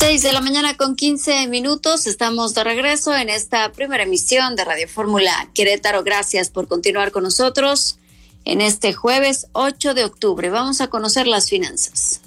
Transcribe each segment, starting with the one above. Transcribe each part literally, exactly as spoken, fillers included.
Seis de la mañana con quince minutos. Estamos de regreso en esta primera emisión de Radio Fórmula Querétaro. Gracias por continuar con nosotros en este jueves ocho de octubre. Vamos a conocer las finanzas.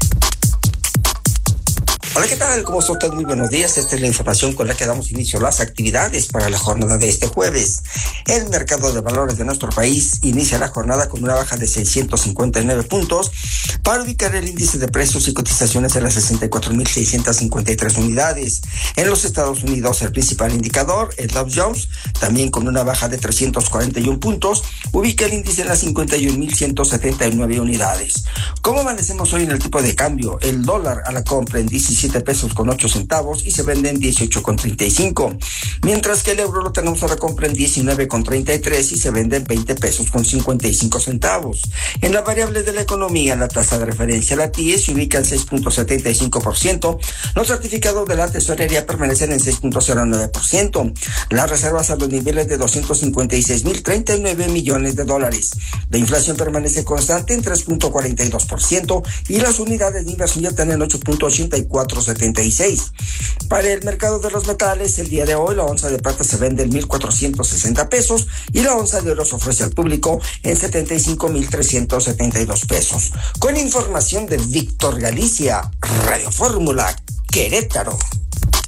Hola, ¿qué tal? ¿Cómo está usted? Muy buenos días. Esta es la información con la que damos inicio a las actividades para la jornada de este jueves. El mercado de valores de nuestro país inicia la jornada con una baja de seiscientos cincuenta y nueve puntos para ubicar el índice de precios y cotizaciones en las sesenta y cuatro mil seiscientas cincuenta y tres unidades. En los Estados Unidos, el principal indicador, el Dow Jones, también con una baja de trescientos cuarenta y un puntos, ubica el índice en las cincuenta y un mil ciento setenta y nueve unidades. ¿Cómo amanecemos hoy en el tipo de cambio? El dólar a la compra en diecisiete pesos con ocho centavos y se vende en dieciocho con treinta y cinco, mientras que el euro lo tenemos a la compra en diecinueve con treinta y tres y se vende en veinte pesos con cincuenta y cinco centavos. En la variable de la economía, la tasa de referencia, la T I E, se ubica en seis punto setenta y cinco por ciento, los certificados de la tesorería permanecen en seis punto cero nueve por ciento, las reservas a los niveles de doscientos cincuenta y seis mil treinta y nueve millones de dólares, la inflación permanece constante en tres punto cuarenta y dos por ciento y las unidades de inversión ya están en ocho punto ochenta y cuatro setenta y seis. Para el mercado de los metales, el día de hoy la onza de plata se vende en mil cuatrocientos sesenta pesos y la onza de oro se ofrece al público en setenta y cinco mil trescientos setenta y dos pesos. Con información de Víctor Galicia, Radio Fórmula Querétaro.